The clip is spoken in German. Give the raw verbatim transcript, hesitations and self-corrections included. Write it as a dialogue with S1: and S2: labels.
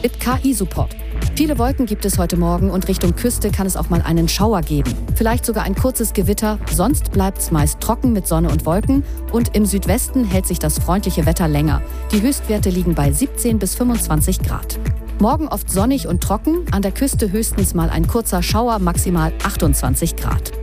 S1: Mit K I-Support. Viele Wolken gibt es heute Morgen und Richtung Küste kann es auch mal einen Schauer geben. Vielleicht sogar ein kurzes Gewitter, sonst bleibt es meist trocken mit Sonne und Wolken und im Südwesten hält sich das freundliche Wetter länger. Die Höchstwerte liegen bei siebzehn bis fünfundzwanzig Grad. Morgen oft sonnig und trocken, an der Küste höchstens mal ein kurzer Schauer, maximal achtundzwanzig Grad.